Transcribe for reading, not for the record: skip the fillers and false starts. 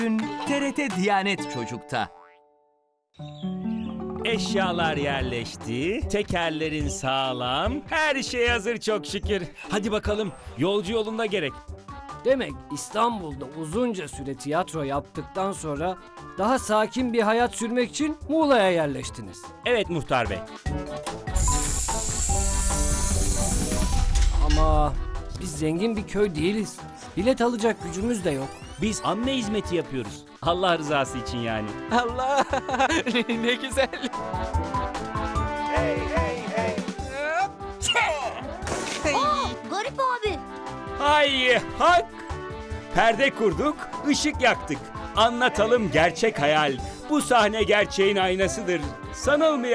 Dün TRT Diyanet Çocuk'ta. Eşyalar yerleşti, tekerlerin sağlam, her şey hazır çok şükür. Hadi bakalım, yolcu yolunda gerek. Demek İstanbul'da uzunca süre tiyatro yaptıktan sonra daha sakin bir hayat sürmek için Muğla'ya yerleştiniz. Evet muhtar bey. Ama biz zengin bir köy değiliz. Bilet alacak gücümüz de yok. Biz amme hizmeti yapıyoruz. Allah rızası için yani. Allah ne güzel. Garip abi. Hay hak! Perde kurduk, ışık yaktık. Anlatalım gerçek hayal. Bu sahne gerçeğin aynasıdır. Sanılmayan